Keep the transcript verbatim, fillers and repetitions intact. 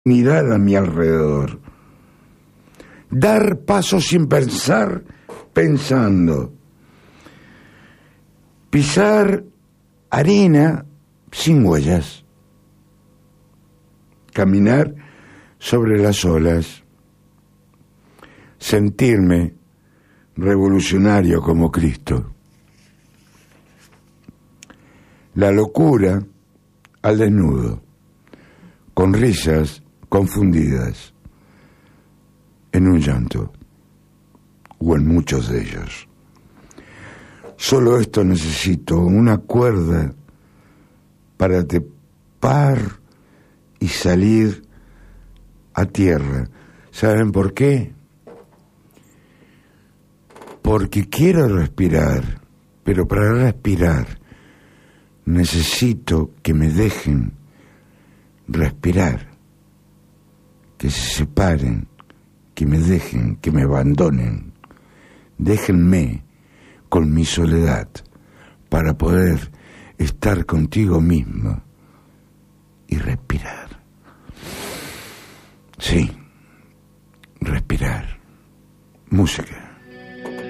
mirar a mi alrededor, dar pasos sin pensar, pensando, pisar arena sin huellas, caminar sobre las olas, sentirme revolucionario como Cristo. La locura al desnudo, con risas confundidas, en un llanto, o en muchos de ellos. Solo esto necesito, una cuerda para trepar y salir a tierra. ¿Saben por qué? Porque quiero respirar, pero para respirar necesito que me dejen respirar, que se separen, que me dejen, que me abandonen. Déjenme con mi soledad para poder estar contigo mismo y respirar. Sí, respirar. Música.